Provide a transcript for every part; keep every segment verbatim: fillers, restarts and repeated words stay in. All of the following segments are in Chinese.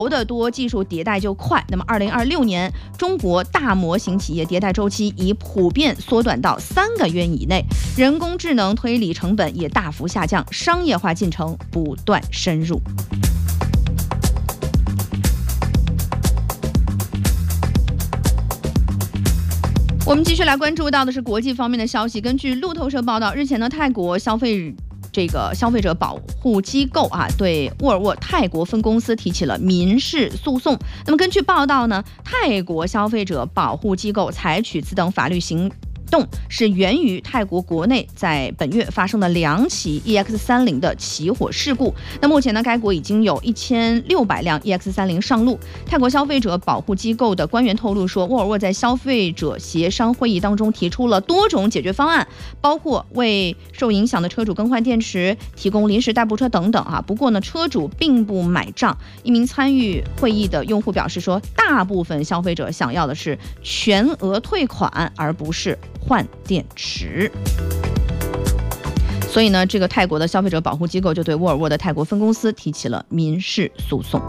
的多，技术迭代就快。那么，二零二六年，中国大模型企业迭代周期已普遍缩短到三个月以内，人工智能推理成本也大幅下降，商业化进程不断深入。我们继续来关注到的是国际方面的消息。根据路透社报道，日前呢，泰国消费这个消费者保护机构啊，对沃尔沃泰国分公司提起了民事诉讼。那么根据报道呢，泰国消费者保护机构采取此等法律行动是源于泰国国内在本月发生的两起 E X 三十 的起火事故。那目前呢，该国已经有一千六百辆 E X 三十 上路。泰国消费者保护机构的官员透露说，沃尔沃在消费者协商会议当中提出了多种解决方案，包括为受影响的车主更换电池、提供临时代步车等等啊。不过呢，车主并不买账。一名参与会议的用户表示说，大部分消费者想要的是全额退款，而不是换电池。所以呢，这个泰国的消费者保护机构就对沃尔沃的泰国分公司提起了民事诉讼。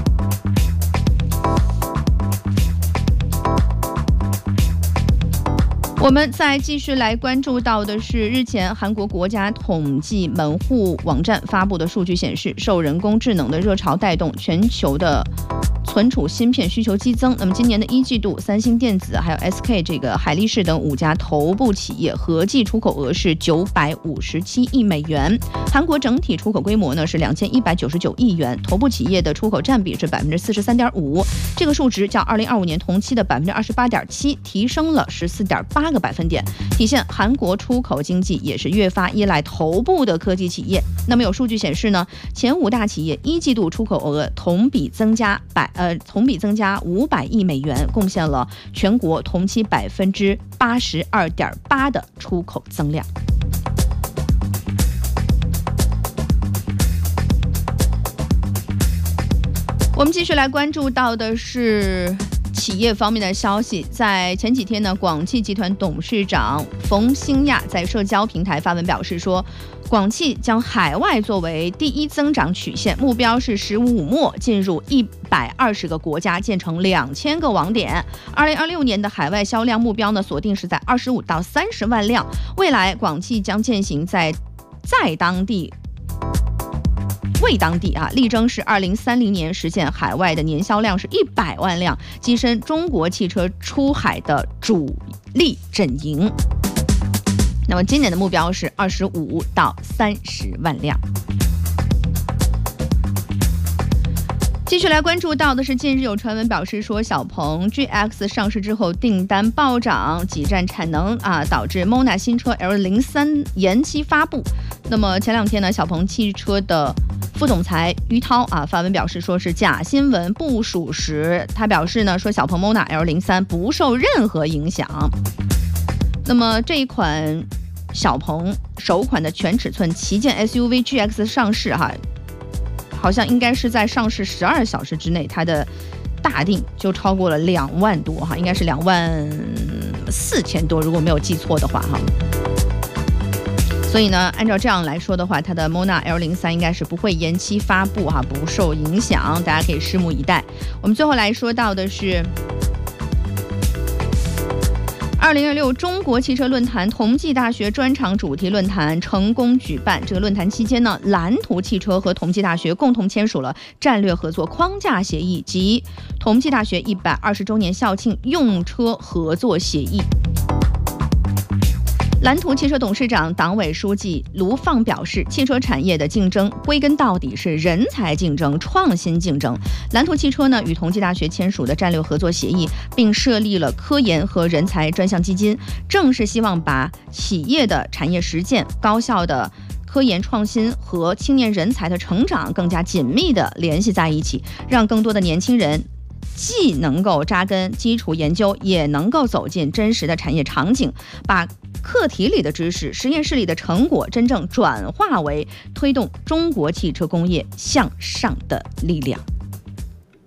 我们再继续来关注到的是，日前韩国国家统计门户网站发布的数据显示，受人工智能的热潮带动，全球的存储芯片需求激增。那么今年的一季度，三星电子还有 S K 这个海力士等五家头部企业合计出口额是九百五十七亿美元。韩国整体出口规模呢是两千一百九十九亿元，头部企业的出口占比是百分之四十三点五，这个数值较二零二五年同期的百分之二十八点七提升了十四点八个百分点，体现韩国出口经济也是越发依赖头部的科技企业。那么有数据显示呢，前五大企业一季度出口额同比增加百呃同比增加五百亿美元，贡献了全国同期百分之八十二点八的出口增量。我们继续来关注到的是企业方面的消息。在前几天呢，广汽集团董事长冯兴亚在社交平台发文表示说，广汽将海外作为第一增长曲线，目标是十五末进入一百二十个国家，建成两千个网点。二零二六年的海外销量目标呢，锁定是在二十五到三十万辆。未来广汽将践行在在当地为当地啊，力争是二零三零年实现海外的年销量是一百万辆，跻身中国汽车出海的主力阵营。那么今年的目标是二十五到三十万辆。继续来关注到的是，近日有传闻表示说，小鹏 G X 上市之后订单暴涨，挤占产能啊，导致 Mona 新车 L 零三 延期发布。那么前两天呢，小鹏汽车的副总裁于涛啊发文表示说是假新闻不属实。他表示呢，说小鹏 Mona L 零三 不受任何影响。那么这一款小鹏首款的全尺寸旗舰 S U V G X 上市哈、啊，好像应该是在上市十二小时之内，它的大定就超过了两万多哈，应该是两万四千多，如果没有记错的话哈。所以呢，按照这样来说的话，它的 Mona L 零三 应该是不会延期发布哈，不受影响，大家可以拭目以待。我们最后来说到的是二零二六中国汽车论坛同济大学专场主题论坛成功举办。这个论坛期间呢，蓝图汽车和同济大学共同签署了战略合作框架协议及同济大学一百二十周年校庆用车合作协议。蓝图汽车董事长、党委书记卢放表示，汽车产业的竞争归根到底是人才竞争、创新竞争。蓝图汽车呢，与同济大学签署的战略合作协议，并设立了科研和人才专项基金，正是希望把企业的产业实践、高效的科研创新和青年人才的成长更加紧密地联系在一起，让更多的年轻人既能够扎根基础研究，也能够走进真实的产业场景，把课题里的知识、实验室里的成果真正转化为推动中国汽车工业向上的力量。